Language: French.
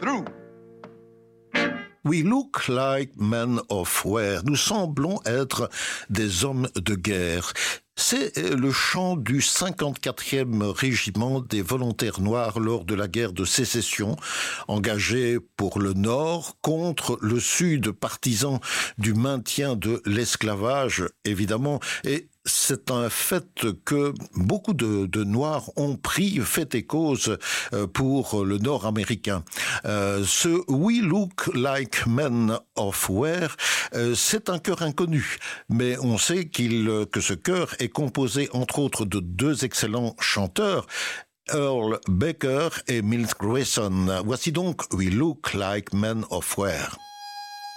through. We look like men of war. Nous semblons être des hommes de guerre. C'est le chant du 54e régiment des volontaires noirs lors de la guerre de sécession, engagé pour le Nord contre le Sud, partisan du maintien de l'esclavage, évidemment. Et c'est un fait que beaucoup de Noirs ont pris fait et cause pour le Nord américain. Ce We Look Like Men of War, c'est un chœur inconnu, mais on sait que ce chœur est composé entre autres de deux excellents chanteurs, Earl Baker et Milt Grayson. Voici donc We Look Like Men of War.